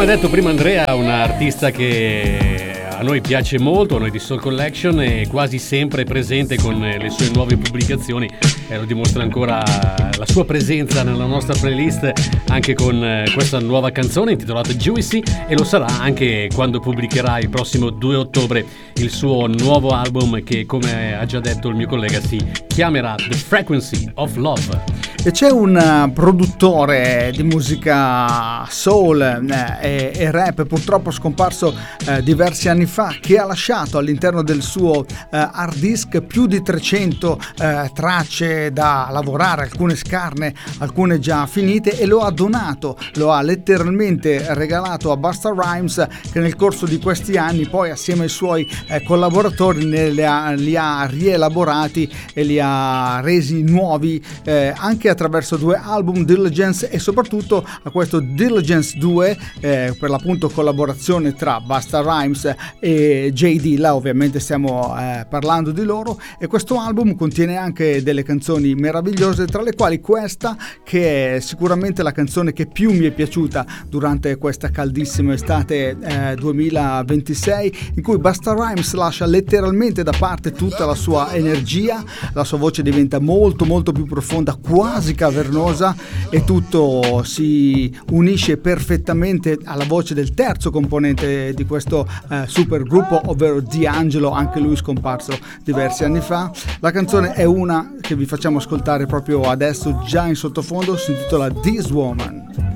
Come ha detto prima Andrea, un artista che a noi piace molto, a noi di Soul Collection, è quasi sempre presente con le sue nuove pubblicazioni e lo dimostra ancora la sua presenza nella nostra playlist anche con questa nuova canzone intitolata Juicy, e lo sarà anche quando pubblicherà il prossimo 2 ottobre il suo nuovo album che, come ha già detto il mio collega, si chiamerà The Frequency of Love. E c'è un produttore di musica soul e rap, purtroppo scomparso diversi anni fa, che ha lasciato all'interno del suo hard disk più di 300 tracce da lavorare, alcune scarne, alcune già finite, e lo ha donato, lo ha letteralmente regalato a Busta Rhymes, che nel corso di questi anni poi assieme ai suoi collaboratori li ha rielaborati e li ha resi nuovi anche attraverso 2 album, Diligence, e soprattutto a questo Diligence 2 per l'appunto collaborazione tra Busta Rhymes e J Dilla. Ovviamente stiamo parlando di loro, e questo album contiene anche delle canzoni meravigliose, tra le quali questa, che è sicuramente la canzone che più mi è piaciuta durante questa caldissima estate 2026, in cui Busta Rhymes lascia letteralmente da parte tutta la sua energia, la sua voce diventa molto molto più profonda, quasi cavernosa, e tutto si unisce perfettamente alla voce del terzo componente di questo super gruppo, ovvero D'Angelo, anche lui scomparso diversi anni fa. La canzone è una che vi facciamo ascoltare proprio adesso, già in sottofondo, si intitola This Woman.